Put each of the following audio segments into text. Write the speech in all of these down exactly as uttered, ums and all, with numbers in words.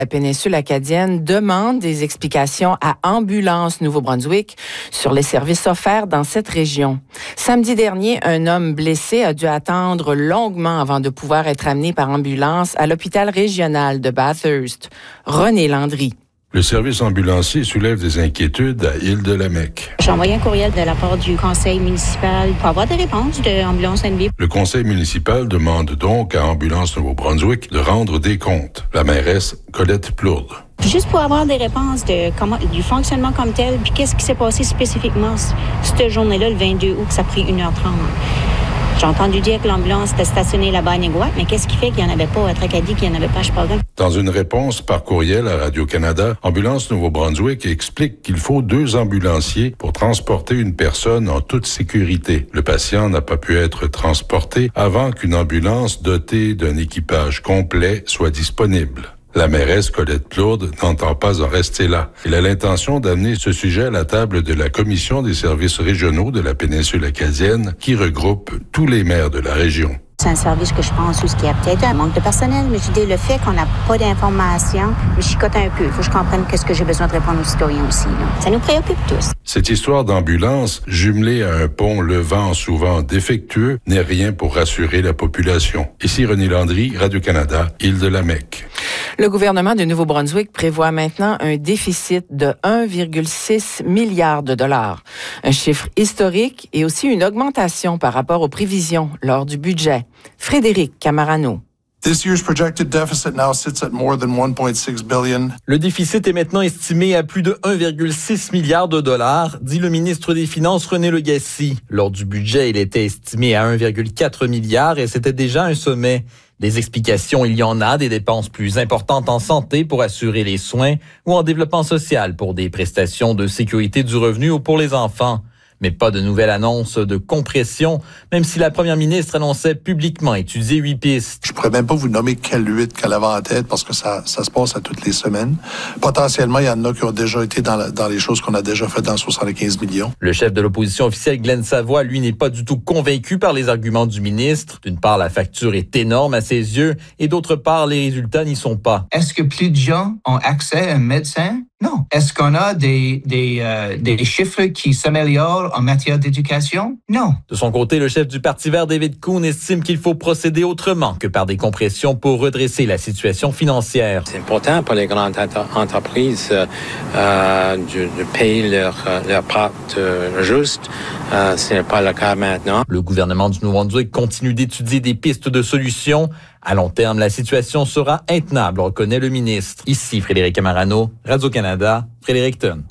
La péninsule acadienne demande des explications à Ambulance Nouveau-Brunswick sur les services offerts dans cette région. Samedi dernier, un homme blessé a dû attendre longuement avant de pouvoir être amené par ambulance à l'hôpital régional de Bathurst. René Landry. Le service ambulancier soulève des inquiétudes à Île-de-la-Mecque. J'ai envoyé un courriel de la part du conseil municipal pour avoir des réponses de Ambulance N B. Le conseil municipal demande donc à Ambulance Nouveau-Brunswick de rendre des comptes. La mairesse Colette Plourde. Juste pour avoir des réponses de comment, du fonctionnement comme tel, puis qu'est-ce qui s'est passé spécifiquement cette journée-là, le vingt-deux août, que ça a pris une heure trente. J'ai entendu dire que l'ambulance était stationnée là-bas à Néguac, mais qu'est-ce qui fait qu'il n'y en avait pas à Tracadie, qu'il n'y en avait pas à Shepparton? Dans une réponse par courriel à Radio-Canada, Ambulance Nouveau-Brunswick explique qu'il faut deux ambulanciers pour transporter une personne en toute sécurité. Le patient n'a pas pu être transporté avant qu'une ambulance dotée d'un équipage complet soit disponible. La mairesse Colette Plourde n'entend pas en rester là. Elle a l'intention d'amener ce sujet à la table de la Commission des services régionaux de la péninsule acadienne qui regroupe tous les maires de la région. C'est un service que je pense où il y a peut-être un manque de personnel, mais je dis le fait qu'on n'a pas d'informations me chicote un peu. Il faut que je comprenne qu'est-ce que j'ai besoin de répondre aux citoyens aussi. Là. Ça nous préoccupe tous. Cette histoire d'ambulance, jumelée à un pont levant souvent défectueux, n'est rien pour rassurer la population. Ici René Landry, Radio-Canada, Île-de-la-Mecque. Le gouvernement du Nouveau-Brunswick prévoit maintenant un déficit de un virgule six milliard de dollars. Un chiffre historique et aussi une augmentation par rapport aux prévisions lors du budget. Frédéric Camarano. This year's projected deficit now sits at more than one point six billion. Le déficit est maintenant estimé à plus de un virgule six milliard de dollars, dit le ministre des Finances René Legacy. Lors du budget, il était estimé à un virgule quatre milliard et c'était déjà un sommet. Des explications, il y en a, des dépenses plus importantes en santé pour assurer les soins ou en développement social pour des prestations de sécurité du revenu ou pour les enfants. Mais pas de nouvelle annonce de compression, même si la première ministre annonçait publiquement étudier huit pistes. Je pourrais même pas vous nommer quelle huit qu'elle avait en tête parce que ça, ça se passe à toutes les semaines. Potentiellement, il y en a qui ont déjà été dans, la, dans les choses qu'on a déjà faites dans soixante-quinze millions. Le chef de l'opposition officielle, Glenn Savoie, lui, n'est pas du tout convaincu par les arguments du ministre. D'une part, la facture est énorme à ses yeux et d'autre part, les résultats n'y sont pas. Est-ce que plus de gens ont accès à un médecin? Non. Est-ce qu'on a des, des, euh, des chiffres qui s'améliorent en matière d'éducation? Non. De son côté, le chef du Parti vert, David Coon, estime qu'il faut procéder autrement que par des compressions pour redresser la situation financière. C'est important pour les grandes entreprises euh, de, de payer leur, leur part euh, juste. Euh, ce n'est pas le cas maintenant. Le gouvernement du Nouveau-Brunswick continue d'étudier des pistes de solutions. À long terme, la situation sera intenable, reconnaît le ministre. Ici, Frédéric Camarano, Radio-Canada, Fredericton.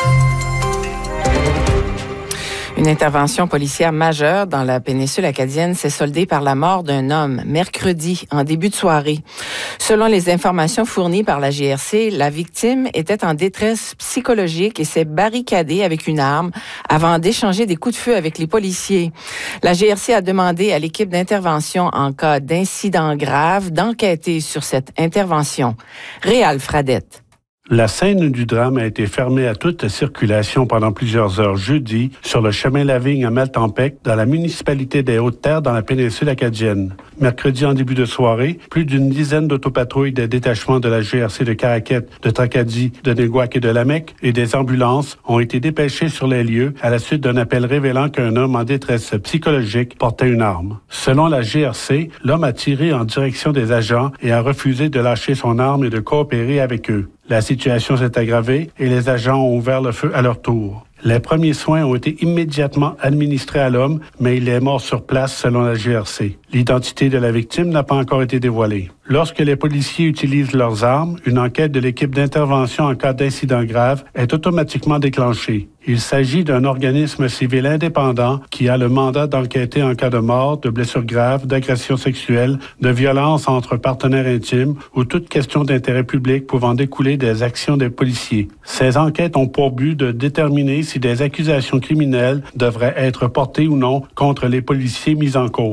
Une intervention policière majeure dans la péninsule acadienne s'est soldée par la mort d'un homme mercredi en début de soirée. Selon les informations fournies par la G R C, la victime était en détresse psychologique et s'est barricadée avec une arme avant d'échanger des coups de feu avec les policiers. La G R C a demandé à l'équipe d'intervention en cas d'incident grave d'enquêter sur cette intervention. Réal Fradette. La scène du drame a été fermée à toute circulation pendant plusieurs heures jeudi sur le chemin Lavigne à Maltempec, dans la municipalité des Hautes-Terres, dans la péninsule acadienne. Mercredi en début de soirée, plus d'une dizaine d'autopatrouilles des détachements de la G R C de Caraquet, de Tracadie, de Néguac et de Lamec et des ambulances ont été dépêchées sur les lieux à la suite d'un appel révélant qu'un homme en détresse psychologique portait une arme. Selon la G R C, l'homme a tiré en direction des agents et a refusé de lâcher son arme et de coopérer avec eux. La situation s'est aggravée et les agents ont ouvert le feu à leur tour. Les premiers soins ont été immédiatement administrés à l'homme, mais il est mort sur place selon la G R C. L'identité de la victime n'a pas encore été dévoilée. Lorsque les policiers utilisent leurs armes, une enquête de l'équipe d'intervention en cas d'incident grave est automatiquement déclenchée. Il s'agit d'un organisme civil indépendant qui a le mandat d'enquêter en cas de mort, de blessures graves, d'agression sexuelle, de violence entre partenaires intimes ou toute question d'intérêt public pouvant découler des actions des policiers. Ces enquêtes ont pour but de déterminer si des accusations criminelles devraient être portées ou non contre les policiers mis en cause.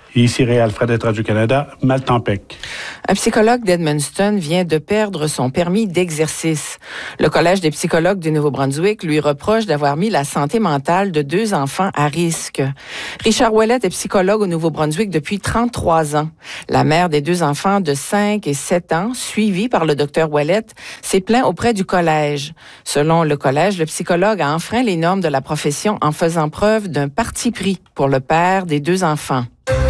Ici Réal Fredette, Radio-Canada, Maltempec. Un psychologue d'Edmundston vient de perdre son permis d'exercice. Le Collège des psychologues du Nouveau-Brunswick lui reproche d'avoir mis la santé mentale de deux enfants à risque. Richard Ouellette est psychologue au Nouveau-Brunswick depuis trente-trois ans. La mère des deux enfants de cinq et sept ans, suivie par le docteur Ouellette, s'est plaint auprès du collège. Selon le collège, le psychologue a enfreint les normes de la profession en faisant preuve d'un parti pris pour le père des deux enfants.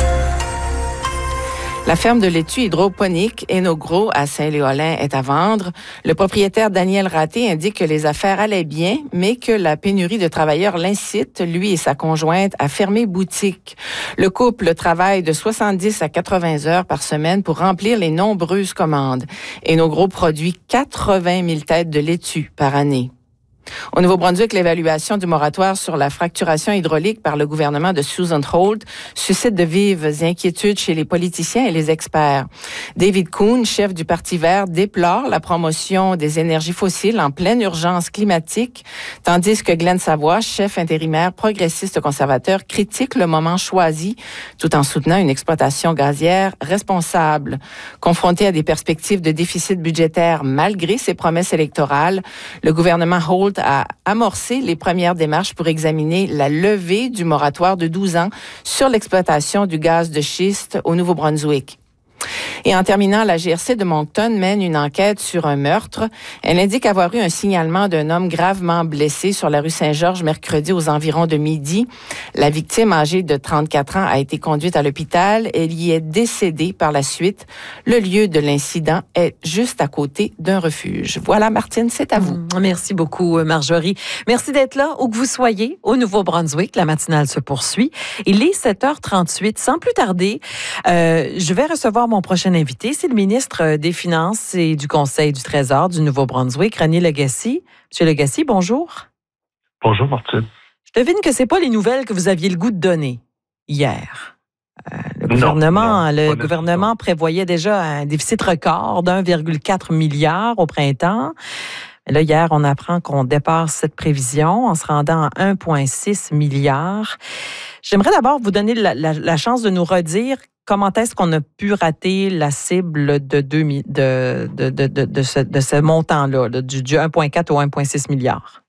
La ferme de laitue hydroponique Enogro à Saint-Léolin est à vendre. Le propriétaire Daniel Raté indique que les affaires allaient bien, mais que la pénurie de travailleurs l'incite, lui et sa conjointe, à fermer boutique. Le couple travaille de soixante-dix à quatre-vingts heures par semaine pour remplir les nombreuses commandes. Enogro produit quatre-vingt mille têtes de laitue par année. Au Nouveau-Brunswick, l'évaluation du moratoire sur la fracturation hydraulique par le gouvernement de Susan Holt suscite de vives inquiétudes chez les politiciens et les experts. David Kuhn, chef du Parti vert, déplore la promotion des énergies fossiles en pleine urgence climatique, tandis que Glenn Savoie, chef intérimaire progressiste conservateur, critique le moment choisi tout en soutenant une exploitation gazière responsable. Confronté à des perspectives de déficit budgétaire malgré ses promesses électorales, le gouvernement Holt a amorcé les premières démarches pour examiner la levée du moratoire de douze ans sur l'exploitation du gaz de schiste au Nouveau-Brunswick. Et en terminant, la G R C de Moncton mène une enquête sur un meurtre. Elle indique avoir eu un signalement d'un homme gravement blessé sur la rue Saint-Georges mercredi aux environs de midi. La victime, âgée de trente-quatre ans, a été conduite à l'hôpital. Elle y est décédée par la suite. Le lieu de l'incident est juste à côté d'un refuge. Voilà, Martine, c'est à vous. Mmh, merci beaucoup, Marjorie. Merci d'être là, où que vous soyez, au Nouveau-Brunswick. La matinale se poursuit. Il est sept heures trente-huit. Sans plus tarder, euh, je vais recevoir mon prochain invité, c'est le ministre des Finances et du Conseil du Trésor du Nouveau-Brunswick, René Legacy. Monsieur Legacy, bonjour. Bonjour, Martine. Je devine que ce n'est pas les nouvelles que vous aviez le goût de donner hier. Euh, le non, gouvernement, non, le gouvernement prévoyait déjà un déficit record d'un virgule quatre milliard au printemps. Mais là, hier, on apprend qu'on dépasse cette prévision en se rendant à un virgule six milliard. J'aimerais d'abord vous donner la, la, la chance de nous redire comment est-ce qu'on a pu rater la cible de, deux, de, de, de, de, de, ce, de ce montant-là, là, du, du un virgule quatre au un virgule six milliard?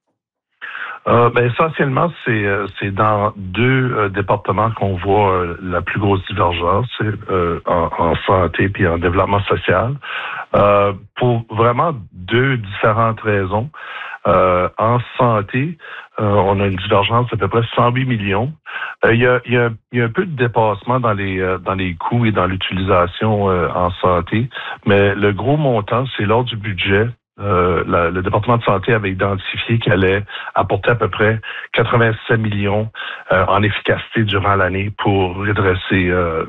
Euh, ben, essentiellement, c'est, c'est dans deux euh, départements qu'on voit euh, la plus grosse divergence, c'est, euh, en, en santé puis en développement social, euh, pour vraiment deux différentes raisons. Euh, en santé, euh, on a une divergence d'à peu près cent huit millions. Euh, il y a, il y a, il y a un peu de dépassement dans les euh, dans les coûts et dans l'utilisation euh, en santé, mais le gros montant, c'est lors du budget. Euh, la, le département de santé avait identifié qu'elle allait apporter à peu près quatre-vingt-sept millions euh, en efficacité durant l'année pour redresser euh,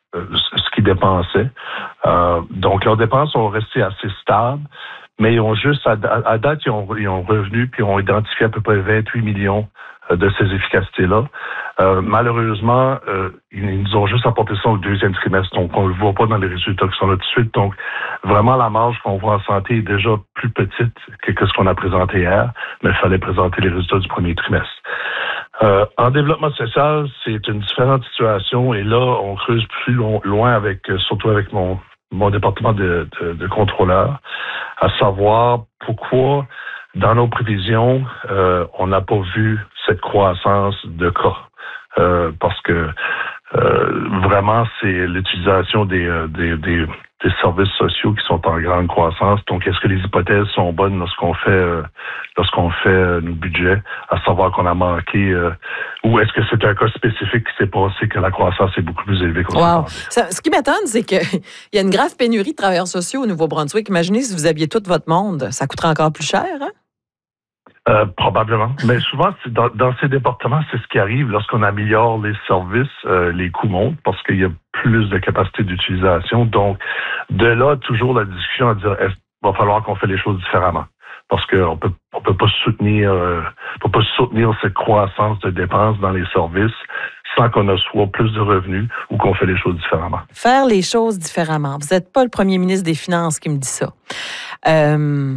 ce qu'ils dépensaient. Euh, donc, leurs dépenses ont resté assez stables. Mais ils ont juste, à, à date, ils ont, ils ont revenu puis ont identifié à peu près vingt-huit millions de ces efficacités-là. Euh, malheureusement, euh, ils nous ont juste apporté ça au deuxième trimestre, donc on ne le voit pas dans les résultats qui sont là tout de suite. Donc, vraiment, la marge qu'on voit en santé est déjà plus petite que, que ce qu'on a présenté hier, mais il fallait présenter les résultats du premier trimestre. Euh, en développement social, c'est une différente situation et là, on creuse plus long, loin avec, surtout avec mon mon département de, de, de contrôleur, à savoir pourquoi, dans nos prévisions, euh, on n'a pas vu cette croissance de cas. Euh, parce que euh, vraiment, c'est l'utilisation des, des, des, des services sociaux qui sont en grande croissance. Donc, est-ce que les hypothèses sont bonnes lorsqu'on fait euh, lorsqu'on fait euh, nos budgets, à savoir qu'on a manqué, euh, ou est-ce que c'est un cas spécifique qui s'est passé que la croissance est beaucoup plus élevée qu'on wow. Ça, ce qui m'étonne, c'est qu'il y a une grave pénurie de travailleurs sociaux au Nouveau-Brunswick. Imaginez si vous aviez tout votre monde, ça coûterait encore plus cher, hein? Euh, probablement. Mais souvent, c'est dans, dans ces départements, c'est ce qui arrive lorsqu'on améliore les services, euh, les coûts montent parce qu'il y a plus de capacité d'utilisation. Donc, de là, toujours la discussion à dire, est-ce qu'il va falloir qu'on fait les choses différemment? Parce qu'on peut, on peut pas soutenir, euh, on peut pas soutenir cette croissance de dépenses dans les services sans qu'on ait soit plus de revenus ou qu'on fait les choses différemment. Faire les choses différemment. Vous n'êtes pas le premier ministre des Finances qui me dit ça. Euh...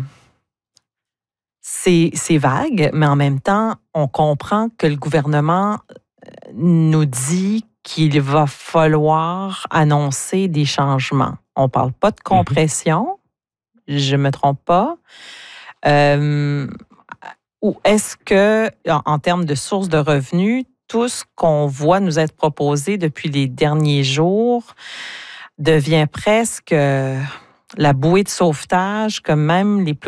C'est, c'est vague, mais en même temps, on comprend que le gouvernement nous dit qu'il va falloir annoncer des changements. On ne parle pas de compression, mm-hmm. je ne me trompe pas. Euh, ou est-ce que, en, en termes de sources de revenus, tout ce qu'on voit nous être proposé depuis les derniers jours devient presque la bouée de sauvetage que même les plus